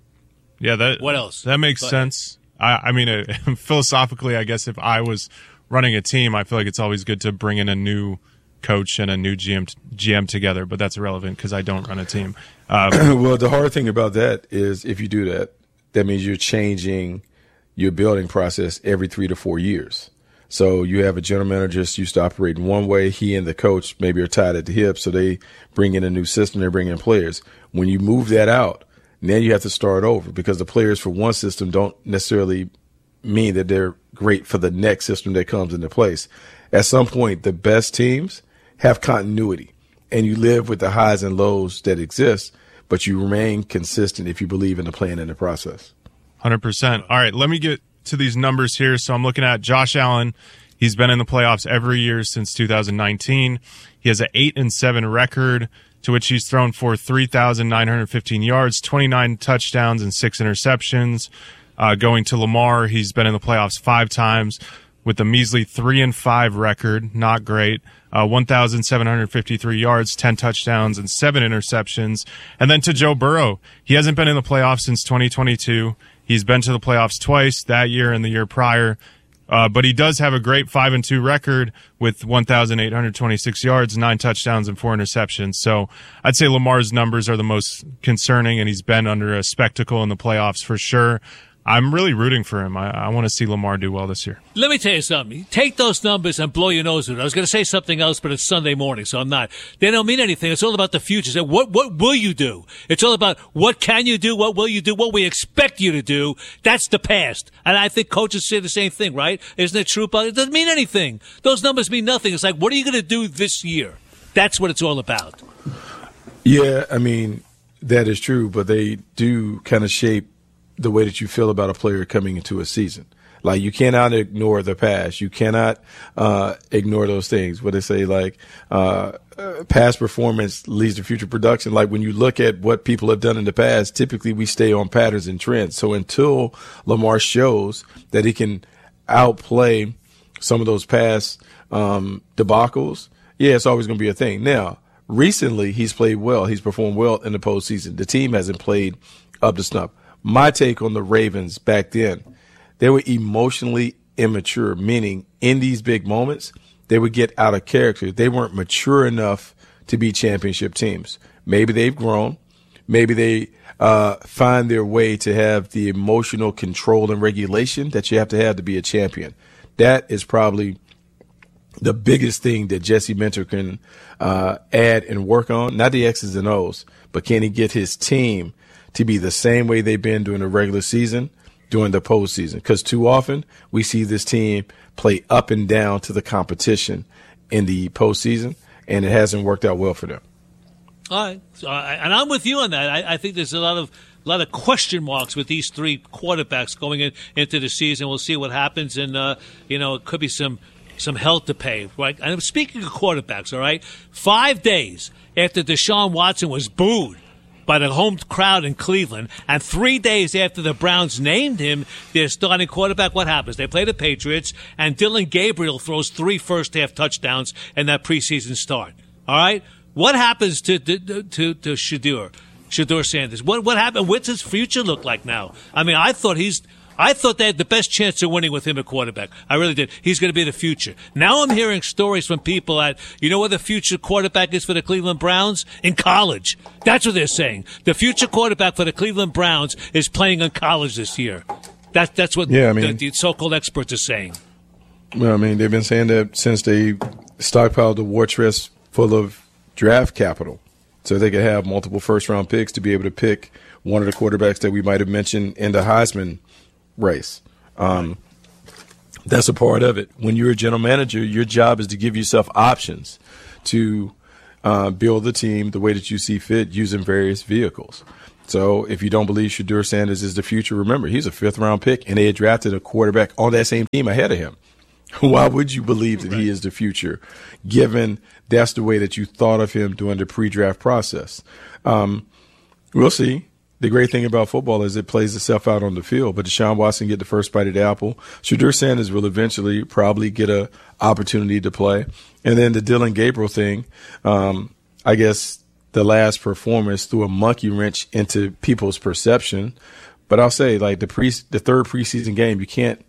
Yeah, that. What else? That makes but, sense. I, I mean, uh, philosophically, I guess if I was running a team, I feel like it's always good to bring in a new coach and a new G M G M together, but that's irrelevant because I don't run a team. Um, well, the hard thing about that is if you do that, that means you're changing your building process every three to four years. So you have a general manager that's used to operating one way. He and the coach maybe are tied at the hip, so they bring in a new system. They bring in players. When you move that out, then you have to start over because the players for one system don't necessarily mean that they're great for the next system that comes into place. At some point, the best teams have continuity, and you live with the highs and lows that exist, but you remain consistent if you believe in the plan and the process. one hundred percent. All right, let me get to these numbers here. So I'm looking at Josh Allen. He's been in the playoffs every year since two thousand nineteen. He has an eight and seven record, to which he's thrown for three thousand nine hundred fifteen yards, twenty-nine touchdowns, and six interceptions. Uh, going to Lamar, he's been in the playoffs five times with a measly three and five record, not great. Uh, one thousand seven hundred fifty-three yards, ten touchdowns, and seven interceptions. And then to Joe Burrow, he hasn't been in the playoffs since twenty twenty-two. He's been to the playoffs twice, that year and the year prior. Uh, but he does have a great five and two record with one thousand eight hundred twenty-six yards, nine touchdowns, and four interceptions. So I'd say Lamar's numbers are the most concerning, and he's been under a spectacle in the playoffs for sure. I'm really rooting for him. I, I want to see Lamar do well this year. Let me tell you something. Take those numbers and blow your nose with it. I was going to say something else, but it's Sunday morning, so I'm not. They don't mean anything. It's all about the future. So what, what will you do? It's all about what can you do, what will you do, what we expect you to do. That's the past. And I think coaches say the same thing, right? Isn't it true? It doesn't mean anything. Those numbers mean nothing. It's like, what are you going to do this year? That's what it's all about. Yeah, I mean, that is true, but they do kind of shape the way that you feel about a player coming into a season. Like, you cannot ignore the past. You cannot uh, ignore those things. What they say, like, uh, uh, past performance leads to future production. Like, when you look at what people have done in the past, typically we stay on patterns and trends. So until Lamar shows that he can outplay some of those past um, debacles, yeah, it's always going to be a thing. Now, recently he's played well. He's performed well in the postseason. The team hasn't played up to snuff. My take on the Ravens back then, they were emotionally immature, meaning in these big moments, they would get out of character. They weren't mature enough to be championship teams. Maybe they've grown. Maybe they uh, find their way to have the emotional control and regulation that you have to have to be a champion. That is probably the biggest thing that Jesse Minter can uh, add and work on. Not the X's and O's, but can he get his team to be the same way they've been during the regular season, during the postseason? Because too often we see this team play up and down to the competition in the postseason, and it hasn't worked out well for them. All right, so, uh, and I'm with you on that. I, I think there's a lot of a lot of question marks with these three quarterbacks going in, into the season. We'll see what happens, and uh, you know, it could be some some hell to pay. Right? And speaking of quarterbacks, all right, five days after Deshaun Watson was booed by the home crowd in Cleveland, and three days after the Browns named him their starting quarterback, what happens? They play the Patriots, and Dillon Gabriel throws three first-half touchdowns in that preseason start. All right? What happens to to to, to Shedeur, Shedeur Sanders? What what happened? What's his future look like now? I mean, I thought he's I thought they had the best chance of winning with him at quarterback. I really did. He's going to be the future. Now I'm hearing stories from people that, you know where the future quarterback is for the Cleveland Browns? In college. That's what they're saying. The future quarterback for the Cleveland Browns is playing in college this year. That, that's what yeah, I mean, the, the so-called experts are saying. Well, I mean, they've been saying that since they stockpiled the war chest full of draft capital so they could have multiple first-round picks to be able to pick one of the quarterbacks that we might have mentioned in the Heisman race. Um, that's a part of it. When you're a general manager, your job is to give yourself options to uh, build the team the way that you see fit using various vehicles. So if you don't believe Shedeur Sanders is the future, remember, he's a fifth-round pick, and they had drafted a quarterback on that same team ahead of him. Why would you believe that he is the future, given that's the way that you thought of him during the pre-draft process? Um, we'll see. The great thing about football is it plays itself out on the field. But Deshaun Watson get the first bite of the apple. Shedeur Sanders will eventually probably get an opportunity to play. And then the Dylan Gabriel thing, um, I guess the last performance threw a monkey wrench into people's perception. But I'll say, like, the pre the third preseason game, you can't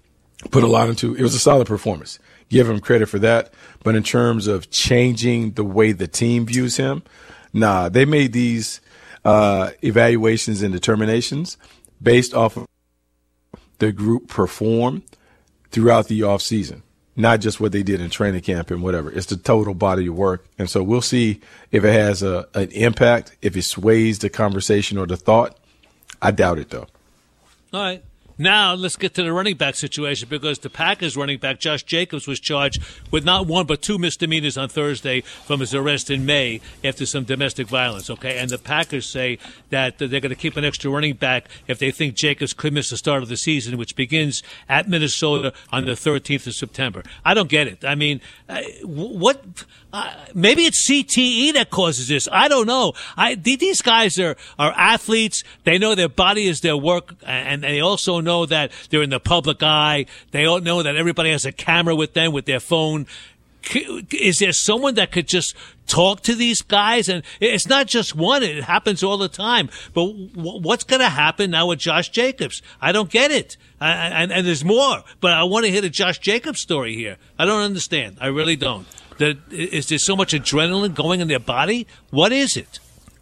put a lot into. It was a solid performance. Give him credit for that. But in terms of changing the way the team views him, nah, they made these uh, evaluations and determinations based off of the group perform throughout the off season, not just what they did in training camp and whatever. It's the total body of work. And so we'll see if it has a, an impact, if it sways the conversation or the thought. I doubt it, though. All right. Now let's get to the running back situation, because the Packers running back Josh Jacobs was charged with not one but two misdemeanors on Thursday from his arrest in May after some domestic violence. Okay, and the Packers say that they're going to keep an extra running back if they think Jacobs could miss the start of the season, which begins at Minnesota on the thirteenth of September. I don't get it. I mean, what? Uh, maybe it's C T E that causes this. I don't know. I, these guys are, are athletes. They know their body is their work, and they also know that they're in the public eye. They all know that everybody has a camera with them with their phone. Is there someone that could just talk to these guys? And it's not just one. It happens all the time. But what's going to happen now with Josh Jacobs? I don't get it. I, and, and there's more. But I want to hear the Josh Jacobs story here. I don't understand. I really don't. That, is there so much adrenaline going in their body? What is it?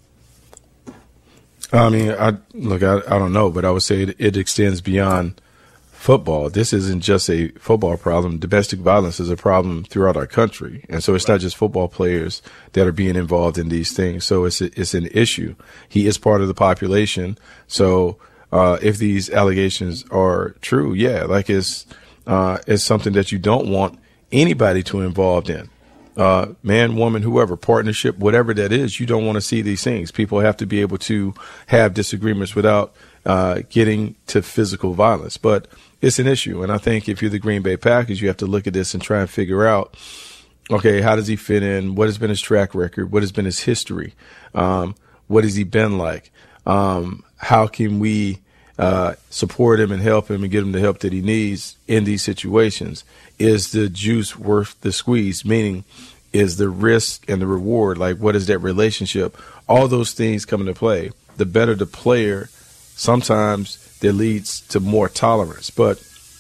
I mean, I look, I, I don't know, but I would say it, it extends beyond football. This isn't just a football problem. Domestic violence is a problem throughout our country. And so it's not just football players that are being involved in these things. So it's, a, it's an issue. He is part of the population. So uh, if these allegations are true, yeah, like it's, uh, it's something that you don't want anybody to involved in. Uh, man, woman, whoever, partnership, whatever that is, you don't want to see these things. People have to be able to have disagreements without uh, getting to physical violence. But it's an issue. And I think if you're the Green Bay Packers, you have to look at this and try and figure out, okay, how does he fit in? What has been his track record? What has been his history? Um, what has he been like? Um, how can we uh, support him and help him and get him the help that he needs in these situations? Is the juice worth the squeeze? Meaning, is the risk and the reward, like what is that relationship? All those things come into play. The better the player, sometimes that leads to more tolerance. But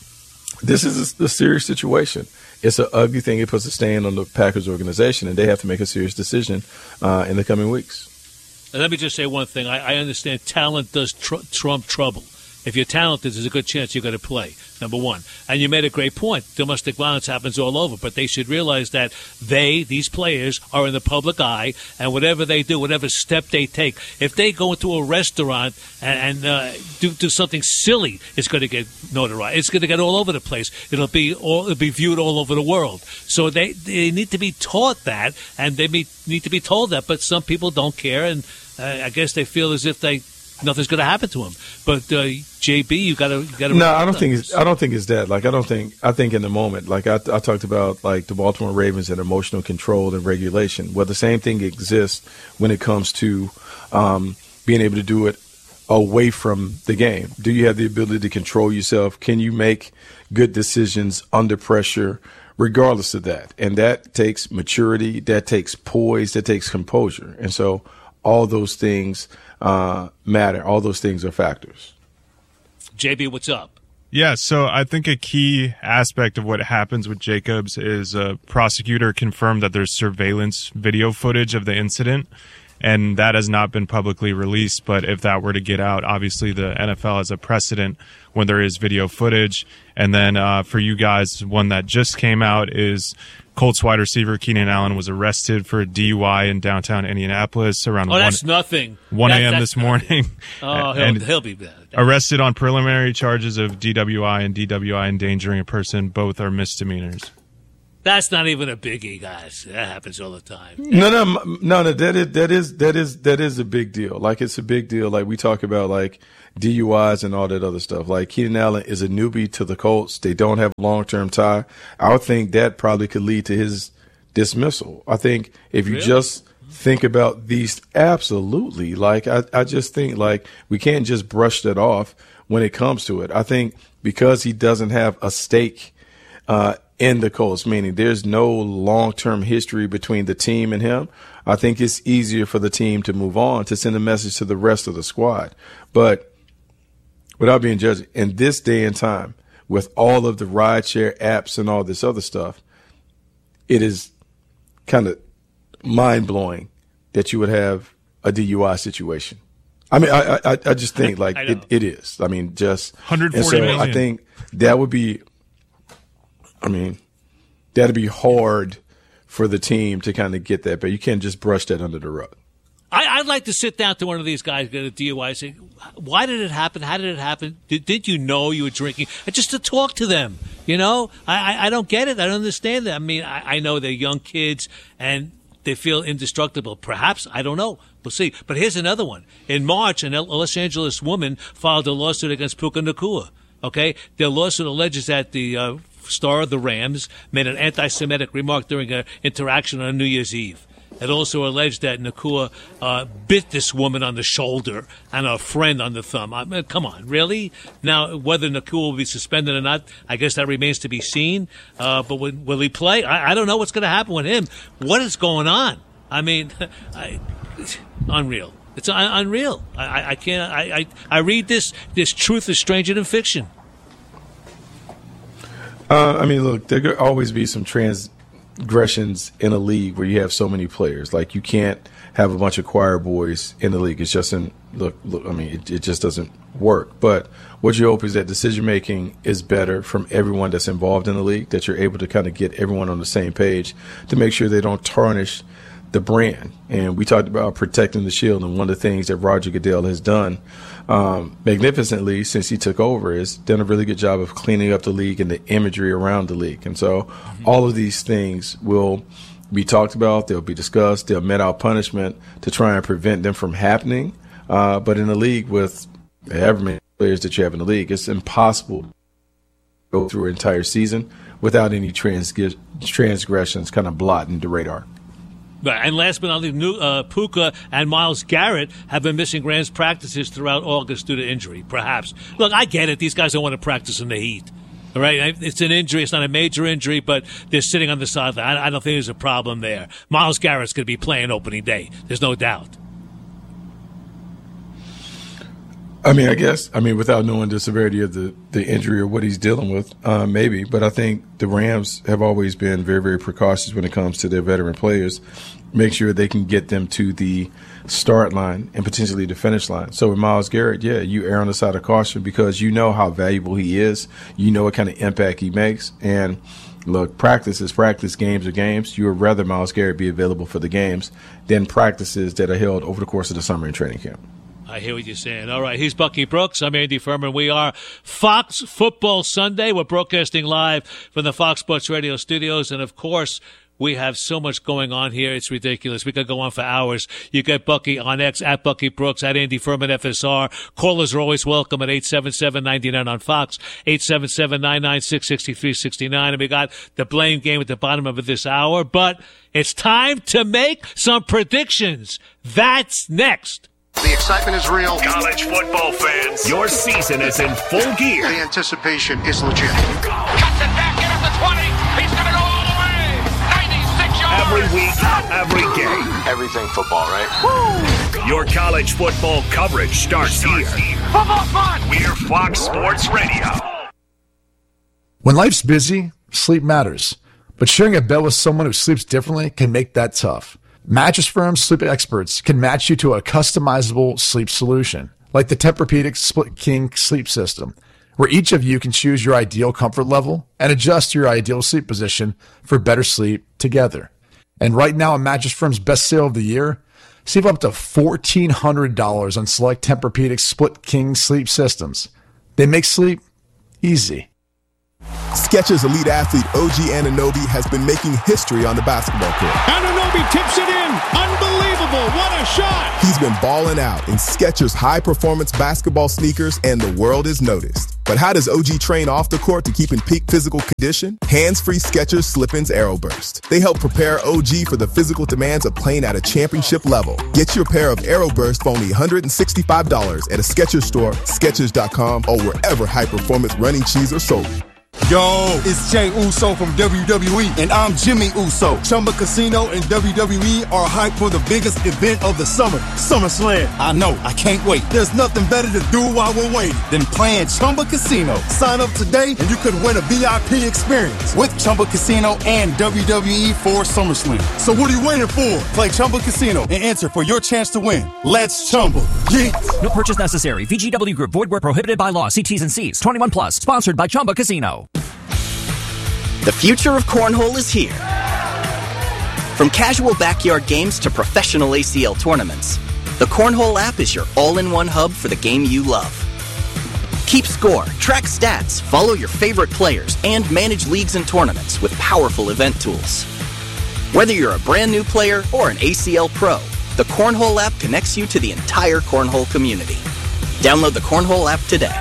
this is a, a serious situation. It's an ugly thing. It puts a stain on the Packers organization, and they have to make a serious decision uh, in the coming weeks. And let me just say one thing. I, I understand talent does tr- trump trouble. If you're talented, there's a good chance you're going to play, number one. And you made a great point. Domestic violence happens all over, but they should realize that they, these players, are in the public eye, and whatever they do, whatever step they take, if they go into a restaurant and, and uh, do, do something silly, it's going to get notoriety. It's going to get all over the place. It'll be all, it'll be viewed all over the world. So they, they need to be taught that, and they be, need to be told that, but some people don't care, and uh, I guess they feel as if they nothing's going to happen to him. But uh, J B, you got to got to. No, I don't think it's, I don't think it's that. Like I don't think I think in the moment, like I, I talked about, like the Baltimore Ravens and emotional control and regulation. Well, the same thing exists when it comes to um, being able to do it away from the game. Do you have the ability to control yourself? Can you make good decisions under pressure, regardless of that? And that takes maturity. That takes poise. That takes composure. And so all those things uh, matter. All those things are factors. J B, what's up? Yeah, so I think a key aspect of what happens with Jacobs is a prosecutor confirmed that there's surveillance video footage of the incident, and that has not been publicly released. But if that were to get out, obviously the N F L has a precedent when there is video footage. And then uh, for you guys, one that just came out is Colts wide receiver Keenan Allen was arrested for a D U I in downtown Indianapolis around oh, that's nothing. one that, a.m. this morning. Oh, he'll, and he'll be bad. Arrested on preliminary charges of D W I and D W I endangering a person. Both are misdemeanors. That's not even a biggie, guys. That happens all the time. No, no, no, no. That is that is that is that is a big deal. Like it's a big deal. Like we talk about like D U Is and all that other stuff. Like Keenan Allen is a newbie to the Colts. They don't have a long-term tie. I would think that probably could lead to his dismissal. I think if you Really? just think about these, absolutely. Like I, I just think like we can't just brush that off when it comes to it. I think because he doesn't have a stake uh, in the Colts, meaning there's no long-term history between the team and him, I think it's easier for the team to move on, to send a message to the rest of the squad. But without being judged, in this day and time, with all of the rideshare apps and all this other stuff, it is kind of mind-blowing that you would have a D U I situation. I mean, I I, I just think like it, it is. I mean, just one hundred forty and so million. I think that would be. I mean, that'd be hard for the team to kind of get that, but you can't just brush that under the rug. I, I'd like to sit down to one of these guys, get a D U I, and say, why did it happen? How did it happen? Did, did you know you were drinking? And just to talk to them, you know? I, I, I don't get it. I don't understand that. I mean, I, I know they're young kids, and they feel indestructible. Perhaps. I don't know. We'll see. But here's another one. In March, a Los Angeles woman filed a lawsuit against Puka Nacua. Okay? Their lawsuit alleges that the uh, star of the Rams made an anti-Semitic remark during an interaction on New Year's Eve. It also alleged that Nacua uh, bit this woman on the shoulder and a friend on the thumb. I mean, come on, really? Now, whether Nacua will be suspended or not, I guess that remains to be seen. Uh, but will, will he play? I, I don't know what's going to happen with him. What is going on? I mean, I, it's unreal. It's un- unreal. I, I, I can't. I, I, I read this. This truth is stranger than fiction. Uh, I mean, look, there could always be some transgressions in a league where you have so many players. Like, you can't have a bunch of choir boys in the league. It's just in look. look I mean, it, it just doesn't work. But what you hope is that decision making is better from everyone that's involved in the league. That you're able to kind of get everyone on the same page to make sure they don't tarnish the brand. And we talked about protecting the shield, and one of the things that Roger Goodell has done um, magnificently since he took over is done a really good job of cleaning up the league and the imagery around the league. And so mm-hmm. all of these things will be talked about, they'll be discussed, they'll met out punishment to try and prevent them from happening. Uh, but in a league with however many players that you have in the league, it's impossible to go through an entire season without any transg- transgressions kind of blotting the radar. And last but not least, New, uh, Puka and Myles Garrett have been missing Rams practices throughout August due to injury, perhaps. Look, I get it. These guys don't want to practice in the heat. All right? It's an injury. It's not a major injury, but they're sitting on the sideline. I, I don't think there's a problem there. Myles Garrett's going to be playing opening day. There's no doubt. I mean, I guess, I mean, without knowing the severity of the, the injury or what he's dealing with, uh, maybe. But I think the Rams have always been very, very precautious when it comes to their veteran players. Make sure they can get them to the start line and potentially the finish line. So with Myles Garrett, yeah, you err on the side of caution because you know how valuable he is. You know what kind of impact he makes. And look, practice is practice, games are games. You would rather Myles Garrett be available for the games than practices that are held over the course of the summer and training camp. I hear what you're saying. All right, he's Bucky Brooks. I'm Andy Furman. We are Fox Football Sunday. We're broadcasting live from the Fox Sports Radio studios. And, of course, we have so much going on here. It's ridiculous. We could go on for hours. You get Bucky on X, at Bucky Brooks, at Andy Furman F S R. Callers are always welcome at eight seven seven, nine nine on Fox, eight seven seven, nine nine six, six three six nine. And we got the blame game at the bottom of this hour. But it's time to make some predictions. That's next. The excitement is real. College football fans, your season is in full gear. The anticipation is legit. Cuts it back in at the twenty. He's going to go all the way. ninety-six yards. Every week, every game. Everything football, right? Woo! Your college football coverage starts, starts here. Football fun. We're Fox Sports Radio. When life's busy, sleep matters. But sharing a bed with someone who sleeps differently can make that tough. Mattress Firm's sleep experts can match you to a customizable sleep solution, like the Tempur-Pedic Split King sleep system, where each of you can choose your ideal comfort level and adjust your ideal sleep position for better sleep together. And right now, on Mattress Firm's best sale of the year, save up to fourteen hundred dollars on select Tempur-Pedic Split King sleep systems. They make sleep easy. Skechers elite athlete O G Anunoby has been making history on the basketball court. Anunoby tips it in. Unbelievable. What a shot. He's been balling out in Skechers high-performance basketball sneakers, and the world is noticed. But how does O G train off the court to keep in peak physical condition? Hands-free Skechers Slip-ins Aeroburst. They help prepare O G for the physical demands of playing at a championship level. Get your pair of Aeroburst for only one hundred sixty-five dollars at a Skechers store, Skechers dot com, or wherever high-performance running shoes are sold. Yo, it's Jey Uso from W W E, and I'm Jimmy Uso. Chumba Casino and W W E are hyped for the biggest event of the summer, SummerSlam. I know, I can't wait. There's nothing better to do while we're waiting than playing Chumba Casino. Sign up today, and you could win a V I P experience with Chumba Casino and W W E for SummerSlam. So what are you waiting for? Play Chumba Casino and enter for your chance to win. Let's Chumba. Yeet. No purchase necessary. V G W Group. Void where prohibited by law. See T's and C's. twenty-one plus. Sponsored by Chumba Casino. The future of cornhole is here. From casual backyard games to professional A C L tournaments, the Cornhole app is your all-in-one hub for the game you love. Keep score, track stats, follow your favorite players, and manage leagues and tournaments with powerful event tools. Whether you're a brand new player or an A C L pro, the Cornhole app connects you to the entire cornhole community. Download the Cornhole app today.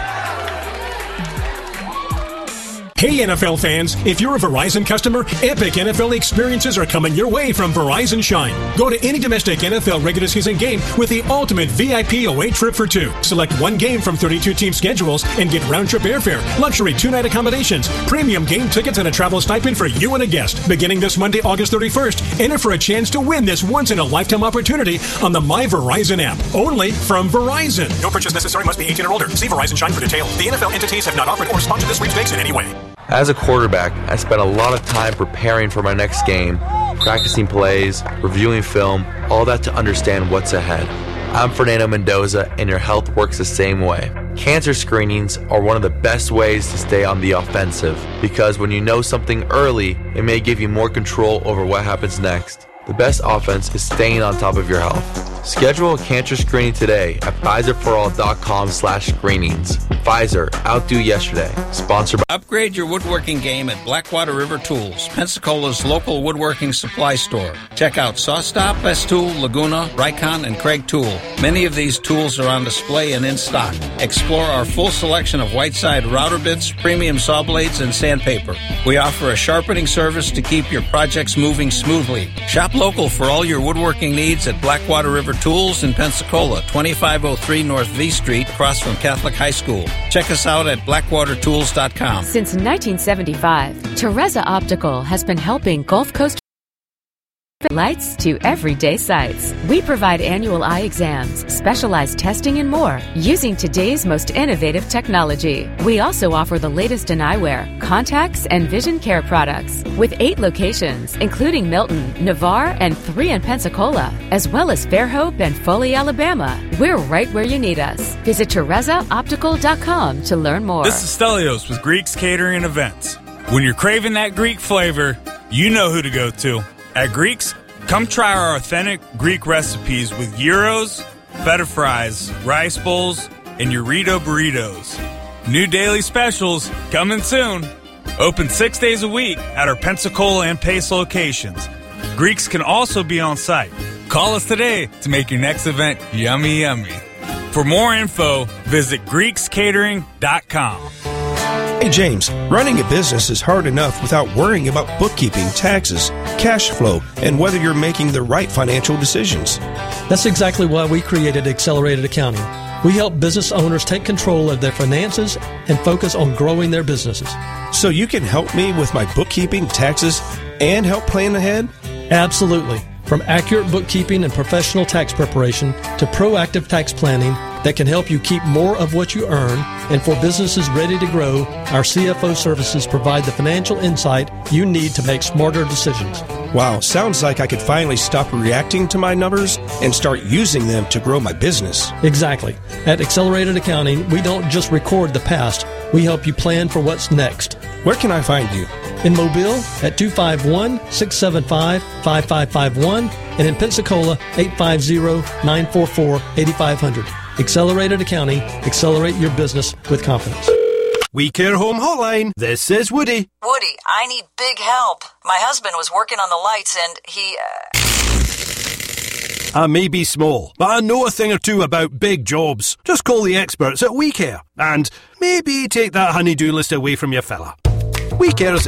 Hey N F L fans, if you're a Verizon customer, epic N F L experiences are coming your way from Verizon Shine. Go to any domestic N F L regular season game with the ultimate V I P away trip for two. Select one game from thirty-two team schedules and get round-trip airfare, luxury two-night accommodations, premium game tickets, and a travel stipend for you and a guest. Beginning this Monday, August thirty-first, enter for a chance to win this once-in-a-lifetime opportunity on the My Verizon app. Only from Verizon. No purchase necessary. Must be eighteen or older. See Verizon Shine for details. The N F L entities have not offered or sponsored this sweepstakes in any way. As a quarterback, I spent a lot of time preparing for my next game, practicing plays, reviewing film, all that to understand what's ahead. I'm Fernando Mendoza, and your health works the same way. Cancer screenings are one of the best ways to stay on the offensive, because when you know something early, it may give you more control over what happens next. The best offense is staying on top of your health. Schedule a cancer screening today at Pfizer for all dot com slash screenings. Pfizer, outdo yesterday. Sponsored by... Upgrade your woodworking game at Blackwater River Tools, Pensacola's local woodworking supply store. Check out SawStop, Festool, Laguna, Rikon, and Craig Tool. Many of these tools are on display and in stock. Explore our full selection of Whiteside router bits, premium saw blades, and sandpaper. We offer a sharpening service to keep your projects moving smoothly. Shop local for all your woodworking needs at Blackwater River Tools in Pensacola, twenty-five oh three North V Street, across from Catholic High School. Check us out at blackwater tools dot com. Since nineteen seventy-five, Teresa Optical has been helping Gulf Coast lights to everyday sights. We provide annual eye exams, specialized testing, and more using today's most innovative technology. We also offer the latest in eyewear, contacts, and vision care products. With eight locations, including Milton, Navarre, and three in Pensacola, as well as Fairhope and Foley, Alabama. We're right where you need us. Visit Teresa Optical dot com to learn more. This is Stelios with Greeks Catering and Events. When you're craving that Greek flavor, you know who to go to. At Greeks, come try our authentic Greek recipes with gyros, feta fries, rice bowls, and Eurito burritos. New daily specials coming soon. Open six days a week at our Pensacola and Pace locations. Greeks can also be on site. Call us today to make your next event yummy, yummy. For more info, visit Greeks Catering dot com. Hey James, running a business is hard enough without worrying about bookkeeping, taxes, cash flow, and whether you're making the right financial decisions. That's exactly why we created Accelerated Accounting. We help business owners take control of their finances and focus on growing their businesses. So you can help me with my bookkeeping, taxes, and help plan ahead? Absolutely. From accurate bookkeeping and professional tax preparation to proactive tax planning, that can help you keep more of what you earn. And for businesses ready to grow, our C F O services provide the financial insight you need to make smarter decisions. Wow, sounds like I could finally stop reacting to my numbers and start using them to grow my business. Exactly. At Accelerated Accounting, we don't just record the past, we help you plan for what's next. Where can I find you? In Mobile at two five one, six seven five, five five five one and in Pensacola eight five zero, nine four four, eight five zero zero. Accelerated Accounting. Accelerate your business with confidence. We Care Home Hotline. This is Woody. Woody, I need big help. My husband was working on the lights and he... Uh... I may be small, but I know a thing or two about big jobs. Just call the experts at We Care and maybe take that honey-do list away from your fella. We Care's